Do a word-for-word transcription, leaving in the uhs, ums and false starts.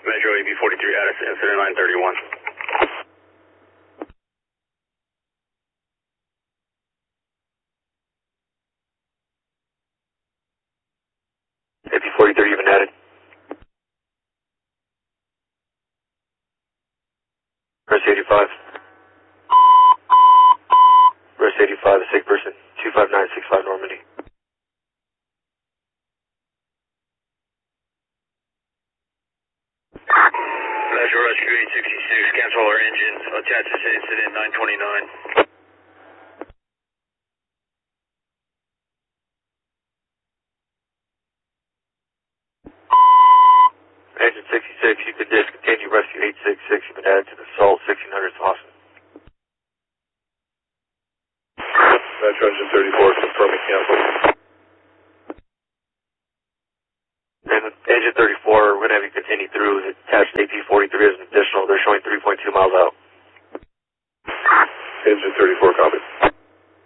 Metro A B forty-three Addison, incident nine thirty-one. A B forty-three even added. Rest eighty-five. Rest eighty-five, a sick person, two five nine six five Normandy. Metro Rescue eight sixty-six, cancel all our engines, attach this incident nine twenty-nine. Engine sixty-six, you can discontinue Rescue eight sixty-six, you've been added to the Sol sixteen hundred Austin. Metro Engine thirty-four, confirming cancel. And Engine thirty-four, we're going to have you continue through, attached A P forty-three as an additional, they're showing three point two miles out. Engine thirty-four, copy.